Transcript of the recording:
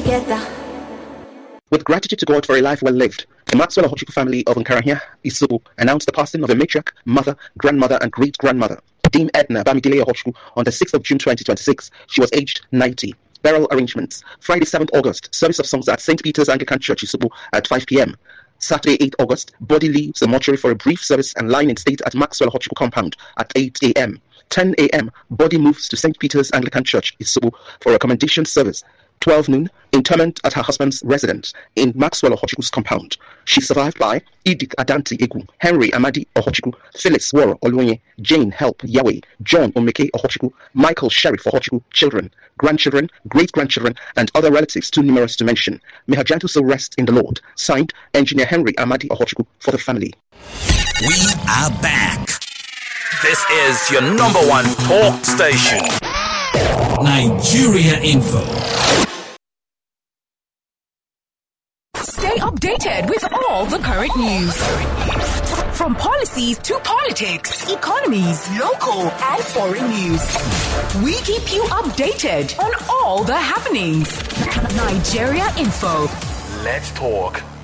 together. With gratitude to God for a life well lived, the Maxwell Ohochukwu family of Nkarahia, Isubu, announced the passing of a matriarch, mother, grandmother, and great-grandmother, Dame Edna Bamidele Ohochukwu, on the 6th of June 2026. She was aged 90. Burial arrangements: Friday, 7th August, service of songs at St. Peter's Anglican Church, Isubu, at 5 p.m. Saturday, 8th August, body leaves the mortuary for a brief service and lying in state at Maxwell Ohochukwu compound at 8 a.m. 10 a.m., body moves to St. Peter's Anglican Church, Isubu, for a commendation service. 12 noon, interment at her husband's residence in Maxwell Ohochukwu's compound. She's survived by Edith Adanti Egu, Henry Amadi Ohochukwu, Phyllis Woro Olunye, Jane Help Yahweh, John Omeke Ohochukwu, Michael Sheriff Ohochukwu, children, grandchildren, great-grandchildren, and other relatives too numerous to mention. May her gentle soul rest in the Lord. Signed, Engineer Henry Amadi Ohochukwu, for the family. We are back. This is your number one talk station. Nigeria Info. Stay updated with all the current news. From policies to politics, economies, local and foreign news. We keep you updated on all the happenings. Nigeria Info. Let's talk.